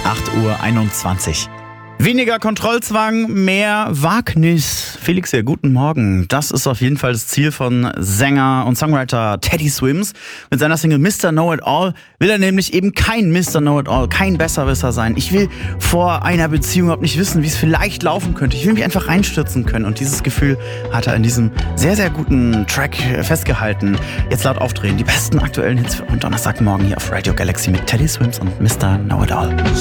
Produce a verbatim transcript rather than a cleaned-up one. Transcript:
acht Uhr einundzwanzig. Weniger Kontrollzwang, mehr Wagnis. Felix hier, guten Morgen. Das ist auf jeden Fall das Ziel von Sänger und Songwriter Teddy Swims. Mit seiner Single Mister Know-It-All will er nämlich eben kein Mister Know-It-All, kein Besserwisser sein. Ich will vor einer Beziehung überhaupt nicht wissen, wie es vielleicht laufen könnte. Ich will mich einfach reinstürzen können. Und dieses Gefühl hat er in diesem sehr, sehr guten Track festgehalten. Jetzt laut aufdrehen. Die besten aktuellen Hits für Donnerstagmorgen hier auf Radio Galaxy mit Teddy Swims und Mister Know-It-All.